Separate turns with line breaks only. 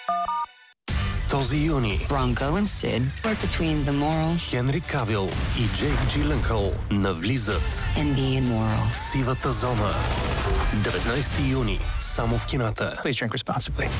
Този юни
Bronco and Sid work between the moral
Хенри Кавил и Джейк Джиленхъл навлизат
and the immoral.
в сивата зона. 19 юни, само в кината.
Please drink responsibly.